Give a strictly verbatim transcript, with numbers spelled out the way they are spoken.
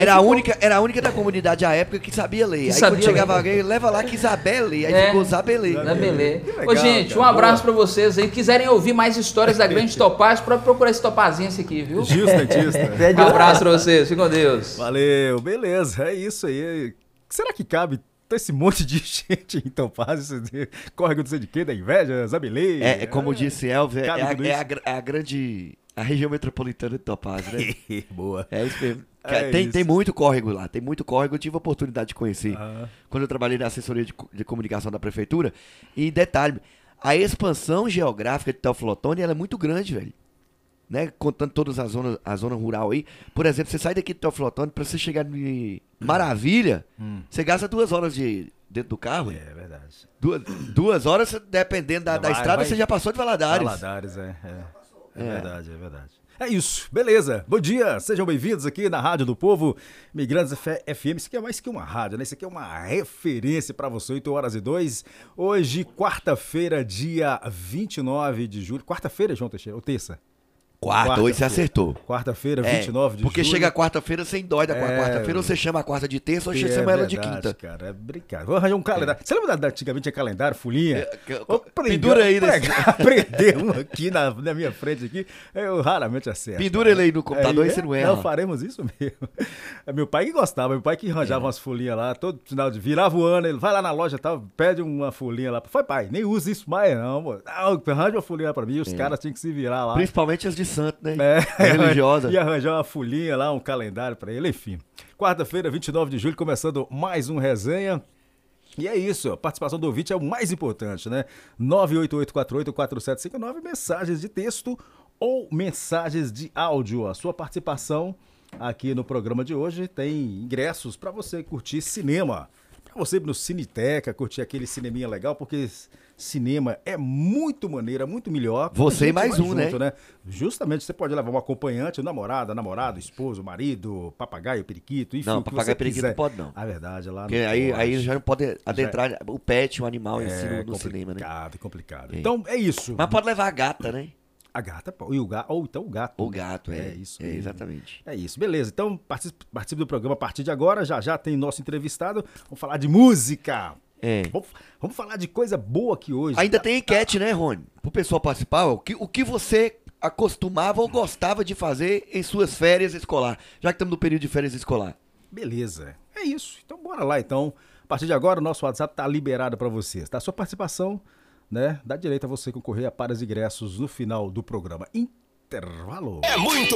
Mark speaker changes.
Speaker 1: Era a, única, era a única da comunidade à época que sabia ler.
Speaker 2: Que
Speaker 1: aí
Speaker 2: sabia
Speaker 1: quando chegava
Speaker 2: ler.
Speaker 1: alguém, leva lá que Isabel lê. Aí
Speaker 2: É.
Speaker 1: ficou Zabelê.
Speaker 2: Zabelê.
Speaker 3: Que legal,
Speaker 2: Ô, gente, um
Speaker 3: cara.
Speaker 2: abraço pra vocês aí. Quiserem ouvir mais histórias da Grande Topaz, pode procurar esse Topazinho aqui, viu?
Speaker 3: Gil Santista.
Speaker 2: Um abraço pra vocês. Fiquem com Deus.
Speaker 3: Valeu, beleza, é isso aí. Será que cabe esse monte de gente em Topaz? Córrego do sei de quê, da inveja, Zabelê?
Speaker 1: É, é como disse Elvis, é,
Speaker 3: Cabe
Speaker 1: é a,
Speaker 3: tudo
Speaker 1: é a
Speaker 3: isso?
Speaker 1: gra- é a grande... A região metropolitana de Topaz, né?
Speaker 3: Boa.
Speaker 1: É isso mesmo.
Speaker 3: É
Speaker 1: tem,
Speaker 3: isso.
Speaker 1: tem muito córrego lá, tem muito córrego. Eu tive a oportunidade de conhecer
Speaker 3: Ah.
Speaker 1: quando eu trabalhei na assessoria de, co- de comunicação da prefeitura. E detalhe, a expansão geográfica de Teoflotone ela é muito grande, velho. Né? Contando todas as zonas, a zona rural aí. Por exemplo, você sai daqui de Teoflotone, pra você chegar em Maravilha,
Speaker 3: Hum.
Speaker 1: você gasta duas horas de, dentro do carro. velho.
Speaker 3: É verdade.
Speaker 1: Duas, duas horas, dependendo da, da
Speaker 3: Vai-
Speaker 1: estrada,
Speaker 3: vai-
Speaker 1: você já passou de Valadares.
Speaker 3: Valadares, é. É, é
Speaker 1: É.
Speaker 3: verdade, é verdade. É isso, beleza. Bom dia, sejam bem-vindos aqui na Rádio do Povo, Migrantes F M. Isso aqui é mais que uma rádio, né? Isso aqui é uma referência pra você, oito horas e dois. Hoje, quarta-feira, dia vinte e nove de julho. Quarta-feira, João Teixeira, ou terça?
Speaker 1: Quarta, hoje você acertou.
Speaker 3: Quarta-feira,
Speaker 1: É,
Speaker 3: vinte e nove de
Speaker 1: porque
Speaker 3: julho.
Speaker 1: chega a quarta-feira, você endoida com a
Speaker 3: É,
Speaker 1: quarta-feira, ou você chama a quarta de terça, ou você
Speaker 3: É
Speaker 1: chama ela de
Speaker 3: verdade,
Speaker 1: quinta.
Speaker 3: cara, é brincadeira. Vou arranjar um calendário. Você lembra da, da antigamente tinha calendário, folhinha?
Speaker 1: É, que-
Speaker 3: Vou pregar-
Speaker 1: pendura aí nesse-
Speaker 3: pregar- Aprender um aqui na, na minha frente aqui, eu raramente acerto.
Speaker 1: Pendura ele aí no computador
Speaker 3: É,
Speaker 1: e você não erra.
Speaker 3: Não, faremos isso mesmo. É meu pai que gostava, meu pai que arranjava
Speaker 1: É.
Speaker 3: umas folhinhas lá, todo final de virava o ano, ele vai lá na loja e tal, pede uma folhinha lá. Foi, pai, nem usa isso mais não, pô. Não, arranja uma folhinha pra mim, os caras tinham que se virar lá.
Speaker 1: Principalmente as de santo, né?
Speaker 3: É,
Speaker 1: Religiosa.
Speaker 3: e arranjar uma folhinha lá, um calendário pra ele, enfim. Quarta-feira, vinte e nove de julho, começando mais um resenha. E é isso, a participação do ouvinte é o mais importante, né? nove oito oito quatro oito quatro sete cinco nove, mensagens de texto ou mensagens de áudio. A sua participação aqui no programa de hoje tem ingressos pra você curtir cinema. Pra você ir no Cineteca, curtir aquele cineminha legal, porque cinema é muito maneiro, é muito melhor. quando
Speaker 1: Você
Speaker 3: a
Speaker 1: e
Speaker 3: gente
Speaker 1: mais
Speaker 3: vai
Speaker 1: um, né?
Speaker 3: Justamente, você pode levar um acompanhante, namorada, namorado, esposo, marido, papagaio, periquito, enfim.
Speaker 1: Não,
Speaker 3: o que
Speaker 1: papagaio
Speaker 3: você
Speaker 1: e periquito
Speaker 3: quiser.
Speaker 1: não pode, não.
Speaker 3: A verdade, lá
Speaker 1: Porque
Speaker 3: não
Speaker 1: aí,
Speaker 3: pode.
Speaker 1: aí já não pode adentrar o pet, o animal em si
Speaker 3: É
Speaker 1: no, no cinema, né?
Speaker 3: complicado, é complicado.
Speaker 1: É.
Speaker 3: Então, é isso.
Speaker 1: Mas pode levar a gata, né?
Speaker 3: A gata, pô, e o gato, ou então o gato.
Speaker 1: O
Speaker 3: né?
Speaker 1: gato, é.
Speaker 3: É isso
Speaker 1: É,
Speaker 3: mesmo.
Speaker 1: exatamente.
Speaker 3: É isso, beleza. Então, participe, participe do programa a partir de agora. Já já tem nosso entrevistado. Vamos falar de música.
Speaker 1: É.
Speaker 3: Vamos, vamos falar de coisa boa aqui hoje.
Speaker 1: Ainda tem enquete, né, Rony? Pro pessoal participar, o que, o que você acostumava ou gostava de fazer em suas férias escolar? Já que estamos no período de férias escolar.
Speaker 3: Beleza. É isso. Então, bora lá, então. A partir de agora, o nosso WhatsApp tá liberado para vocês, tá? Sua participação, né, dá direito a você concorrer a pares de ingressos no final do programa. Intervalo.
Speaker 4: É muito